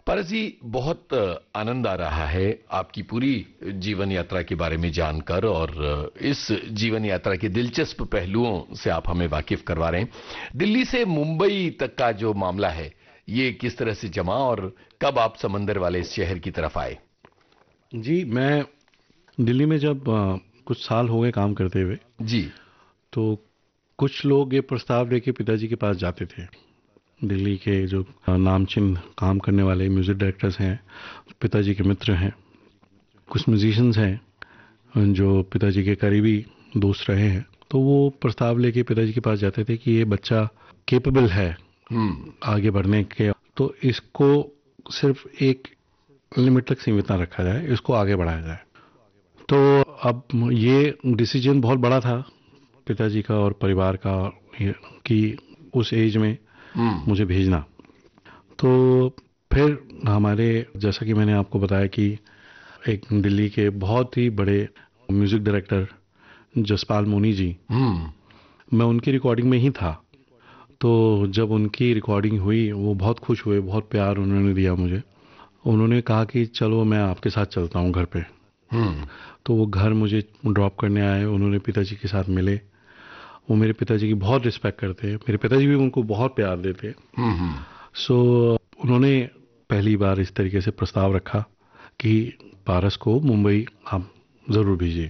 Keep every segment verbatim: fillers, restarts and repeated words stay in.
पारस जी, बहुत आनंद आ रहा है आपकी पूरी जीवन यात्रा के बारे में जानकर, और इस जीवन यात्रा के दिलचस्प पहलुओं से आप हमें वाकिफ करवा रहे हैं। दिल्ली से मुंबई तक का जो मामला है, ये किस तरह से जमा और कब आप समंदर वाले इस शहर की तरफ आए? जी, मैं दिल्ली में जब आ, कुछ साल हो गए काम करते हुए जी। तो कुछ लोग ये प्रस्ताव लेके पिताजी के पास जाते थे। दिल्ली के जो नामचीन काम करने वाले म्यूजिक डायरेक्टर्स हैं, पिताजी के मित्र हैं, कुछ म्यूजिशियंस हैं जो पिताजी के करीबी दोस्त रहे हैं, तो वो प्रस्ताव लेके पिताजी के पास जाते थे कि ये बच्चा कैपेबल है आगे बढ़ने के, तो इसको सिर्फ एक लिमिट तक सीमित ना रखा जाए, इसको आगे बढ़ाया जाए। तो अब ये डिसीजन बहुत बड़ा था पिताजी का और परिवार का कि उस एज में मुझे भेजना। तो फिर हमारे, जैसा कि मैंने आपको बताया कि एक दिल्ली के बहुत ही बड़े म्यूजिक डायरेक्टर जसपाल मोनी जी, मैं उनकी रिकॉर्डिंग में ही था। तो जब उनकी रिकॉर्डिंग हुई, वो बहुत खुश हुए, बहुत प्यार उन्होंने दिया मुझे। उन्होंने कहा कि चलो मैं आपके साथ चलता हूँ घर पे। तो वो घर मुझे ड्रॉप करने आए, उन्होंने पिताजी के साथ मिले। वो मेरे पिताजी की बहुत रिस्पेक्ट करते हैं, मेरे पिताजी भी उनको बहुत प्यार देते हैं। सो उन्होंने पहली बार इस तरीके से प्रस्ताव रखा कि पारस को मुंबई आप ज़रूर भेजिए।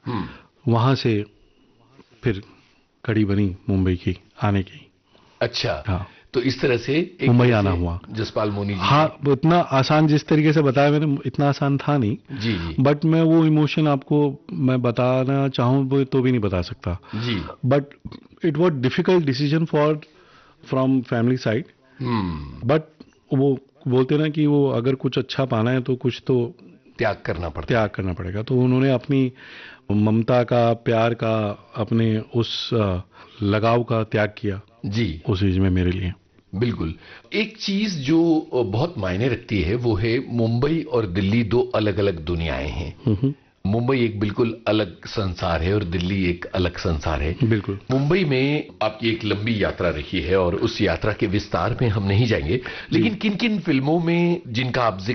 वहाँ से फिर कड़ी बनी मुंबई की आने की। अच्छा। हाँ, तो इस तरह से मुंबई आना हुआ जसपाल मोनी जी। हाँ, इतना आसान जिस तरीके से बताया मैंने, इतना आसान था नहीं। जी जी। बट मैं वो इमोशन आपको मैं बताना चाहूँ वो तो भी नहीं बता सकता जी। But it was difficult decision for from family side. But वो बोलते ना कि वो अगर कुछ अच्छा पाना है तो कुछ तो त्याग करना पड़ता त्याग करना पड़ेगा। तो उन्होंने अपनी ममता का, प्यार का, अपने उस लगाव का त्याग किया जी उस एज में मेरे लिए। बिल्कुल। एक चीज जो बहुत मायने रखती है वो है मुंबई और दिल्ली दो अलग अलग दुनियाएं हैं। मुंबई एक बिल्कुल अलग संसार है और दिल्ली एक अलग संसार है। बिल्कुल। मुंबई में आपकी एक लंबी यात्रा रही है और उस यात्रा के विस्तार में हम नहीं जाएंगे, लेकिन किन किन फिल्मों में जिनका आप